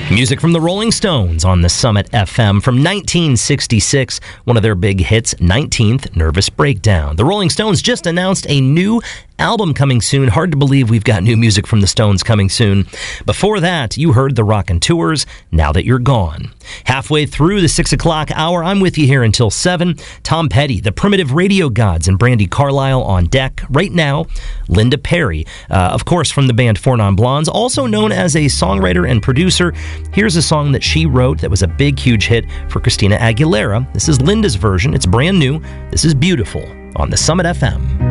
Music from the Rolling Stones on the Summit FM from 1966, one of their big hits, 19th Nervous Breakdown. The Rolling Stones just announced a new album coming soon. Hard to believe we've got new music from the Stones coming soon. Before that, you heard the Rockin' Tours, Now That You're Gone. Halfway through the 6 o'clock hour, I'm with you here until 7. Tom Petty, the Primitive Radio Gods, and Brandy Carlisle on deck. Right now, Linda Perry, of course from the band Four Non Blondes, also known as a songwriter and producer. Here's a song that she wrote that was a big, huge hit for Christina Aguilera. This is Linda's version. It's brand new. This is Beautiful on the Summit FM.